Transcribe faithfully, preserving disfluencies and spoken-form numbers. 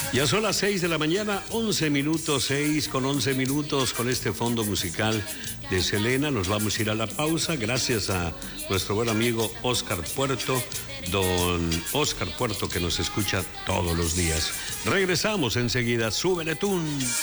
Ya son las seis de la mañana, once minutos, seis con once minutos con este fondo musical de Selena. Nos vamos a ir a la pausa gracias a nuestro buen amigo Oscar Puerto, don Oscar Puerto, que nos escucha todos los días. Regresamos enseguida, súbele tún.